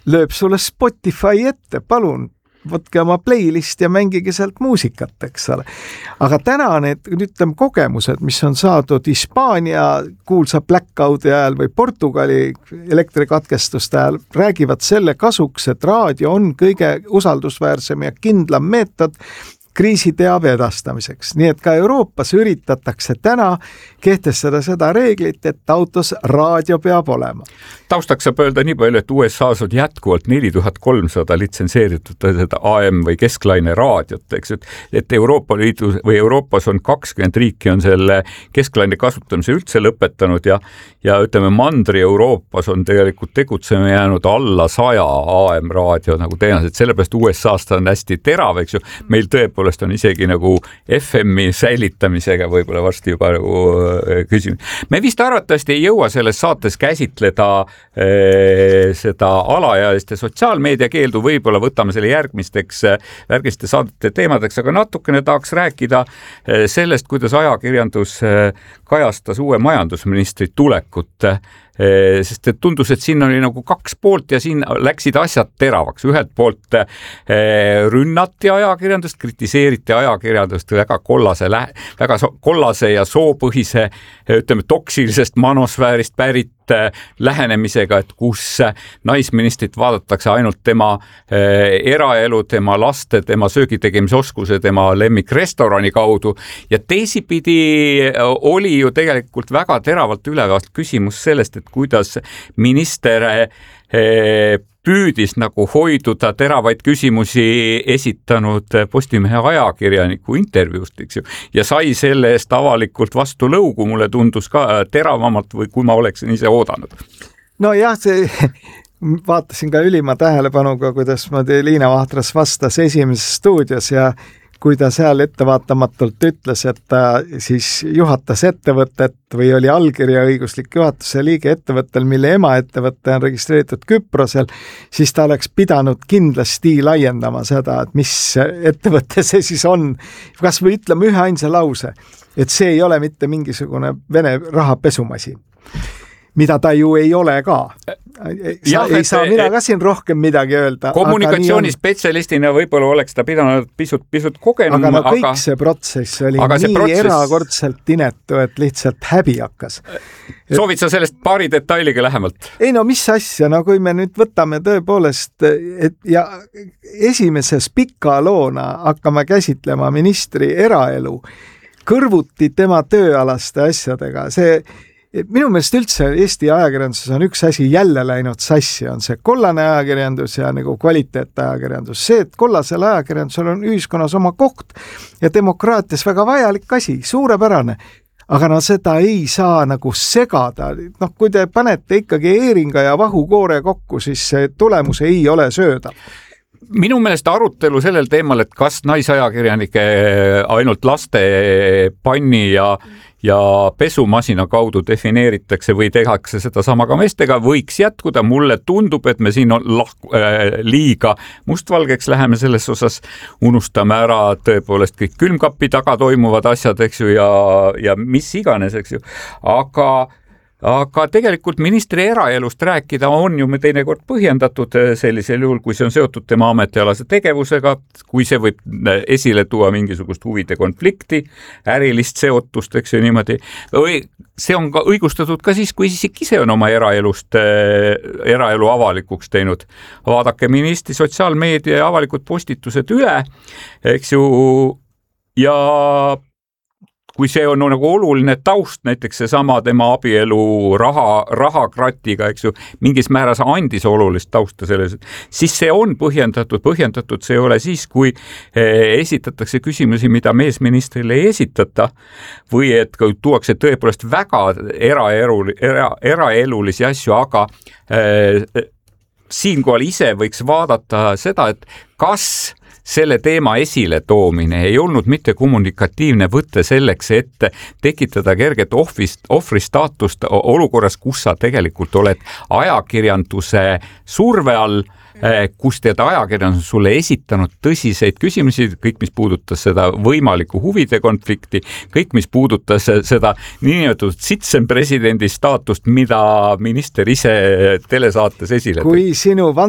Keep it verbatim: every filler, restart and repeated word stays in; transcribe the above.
lööb sulle Spotify ette, palun, võtke oma playlist ja mängige sealt muusikat, eks ole. Aga täna need, ütleme, kogemused, mis on saadud Hispaania kuulsa blackout'i ajal või Portugali elektrikatkestuste ajal, räägivad selle kasuks, et raadio on kõige usaldusväärsem ja kindlam meetod kriisiteabe edastamiseks. Nii et ka Euroopas üritatakse täna kehtestada seda reeglit, et autos raadio peab olema. Taustaks saab öelda nii palju, et U S A-s on jätkuvalt neli tuhat kolmsada litsenseeritud seda A M või kesklaine raadiot, eks, et Euroopa Liidu või Euroopas on kakskümmend riiki on selle kesklaine kasutamise üldse lõpetanud ja, ja ütleme, Mandri Euroopas on tegelikult tegutsema jäänud alla saja A M raadio nagu tõenäoliselt, sellepärast U S A-st on hästi terav, eks ju, meil tõepoolest on isegi nagu F M-i säilitamisega võib-olla varsti juba nagu küsimus. Me vist arvatavasti ei jõua selles saates käsitleda eh, seda alaealiste sotsiaalmeedia keeldu, võib-olla võtame selle järgmisteks, järgmiste saadete teemadeks, aga natukene tahaks rääkida eh, sellest, kuidas ajakirjandus eh, kajastas uue majandusministri tulekut, sest et tundus, et siin oli nagu kaks poolt ja siin läksid asjad teravaks. Ühelt poolt rünnati ajakirjandust, kritiseeriti ajakirjandust väga kollase, väga kollase ja soopõhise, ütleme, toksilisest manosfäärist pärit lähenemisega, et kus naisministrit vaadatakse ainult tema eraelu, tema laste, tema söögitegemise tema lemmikrestorani kaudu ja teisipidi oli ju tegelikult väga teravalt ülevalt küsimus sellest, et kuidas minister püüdis nagu hoiduda teravaid küsimusi esitanud Postimehe ajakirjaniku intervjuust, eks ju, ja sai selle eest avalikult vastu lõugu, mulle tundus ka teravamalt või kui ma oleksin ise oodanud. No jah, see vaatasin ka ülima tähelepanuga, kuidas ma Liina Vahtras vastas esimeses stuudios ja kui ta seal ettevaatamatult ütles, et ta siis juhatas ettevõtet või oli allkirja õiguslik juhatuse liige ettevõttel, mille emaettevõte on registreeritud Küprosel, siis ta oleks pidanud kindlasti laiendama seda, et mis ettevõte see siis on. Kas või ütleme ühe ainsa lause, et see ei ole mitte mingisugune Vene rahapesumasin, mida ta ju ei ole ka. Sa, ei saa mina ka siin rohkem midagi öelda. Kommunikatsioonispetsialistina võib-olla oleks ta pidanud pisut, pisut kogenum. Aga no kõik aga, see protsess oli nii protsess... erakordselt inetu, et lihtsalt häbi hakkas. Soovid sa sellest paari detailiga lähemalt? Ei no mis asja, no kui me nüüd võtame tõepoolest et, ja esimeses pika loona hakkame käsitlema ministri eraelu kõrvuti tema tööalaste asjadega, see minu meelest üldse Eesti ajakirjanduses on üks asi jälle läinud sassi, on see kollane ajakirjandus ja nagu kvaliteetajakirjandus. See, et kollasel ajakirjandusel on ühiskonnas oma koht ja demokraatias väga vajalik asi, suurepärane. Aga no seda ei saa nagu segada. Noh, kui te panete ikkagi eeringa ja vahukoore kokku, siis see tulemus ei ole sööda. Minu meelest arutelu sellel teemal, et kas naisajakirjanike ainult laste panni ja ja pesumasina kaudu defineeritakse või tehakse seda sama ka meestega, võiks jätkuda. Mulle tundub, et me siin on lahku, äh, liiga mustvalgeks läheme selles osas, unustame ära tõepoolest kõik külmkapi taga toimuvad asjad, eks ju, ja, ja mis iganes, eks ju. Aga Aga tegelikult ministri eraelust rääkida on ju me teinekord põhjendatud sellisel juhul, kui see on seotud tema ametialase tegevusega, kui see võib esile tuua mingisugust huvide konflikti, ärilist seotust, eks ju niimoodi. See on ka õigustatud ka siis, kui isik ise on oma eraelust, eraelu avalikuks teinud. Vaadake ministri sotsiaalmeedia ja avalikud postitused üle, eks ju, ja kui see on nagu oluline taust, näiteks see sama tema abielu raha, rahakratiga, eks ju, mingis määras andis olulist tausta selles, siis see on põhjendatud, põhjendatud see ei ole siis, kui esitatakse küsimusi, mida meesministrile ei esitata, või et kui tuuakse tõepoolest väga eraelu, era, eraelulisi asju, aga äh, siinkohal ise võiks vaadata seda, et kas selle teema esile toomine ei olnud mitte kommunikatiivne võtte selleks, et tekitada kerget ohvist, ohvri staatust olukorras, kus sa tegelikult oled ajakirjanduse surve all, kus tead ajakirjandus sulle esitanud tõsiseid küsimusi, kõik, mis puudutas seda võimalikku huvide konflikti, kõik, mis puudutas seda niinimetatud sitsen presidendi staatust, mida minister ise telesaates esile tõi. Kui sinu